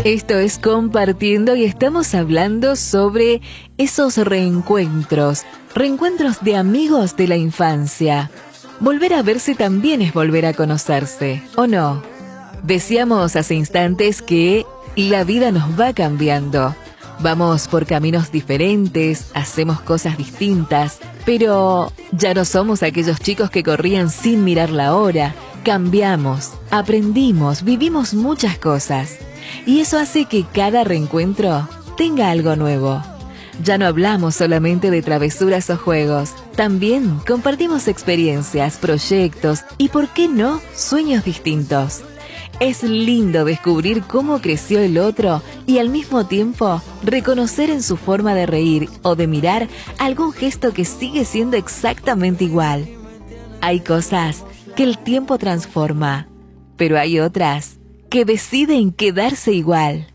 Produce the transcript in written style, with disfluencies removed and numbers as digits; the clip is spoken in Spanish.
Esto es Compartiendo y estamos hablando sobre esos reencuentros de amigos de la infancia. Volver a verse también es volver a conocerse, ¿o no? Decíamos hace instantes que la vida nos va cambiando. Vamos por caminos diferentes, hacemos cosas distintas, pero ya no somos aquellos chicos que corrían sin mirar la hora. Cambiamos, aprendimos, vivimos muchas cosas. Y eso hace que cada reencuentro tenga algo nuevo. Ya no hablamos solamente de travesuras o juegos, también compartimos experiencias, proyectos y, ¿por qué no?, sueños distintos. Es lindo descubrir cómo creció el otro y al mismo tiempo reconocer en su forma de reír o de mirar algún gesto que sigue siendo exactamente igual. Hay cosas que el tiempo transforma, pero hay otras que deciden quedarse igual.